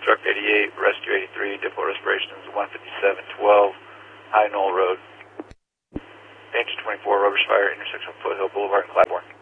Construct 88, Rescue 83, Diplo Respirations 15712, High Knoll Road. Danger 24, rubber fire, intersection of Foothill Boulevard and Claiborne.